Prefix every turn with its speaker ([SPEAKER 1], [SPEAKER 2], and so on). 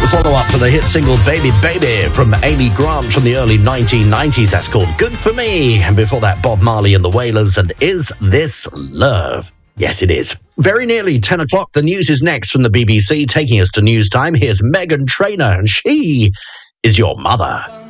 [SPEAKER 1] Follow-up to the hit single Baby Baby from Amy Grant from the early 1990s. That's called Good For Me. And before that, Bob Marley and the Wailers and Is This Love? Yes, it is. Very nearly 10 o'clock. The news is next from the BBC. Taking us to news time, here's Meghan Trainor, and she is your mother.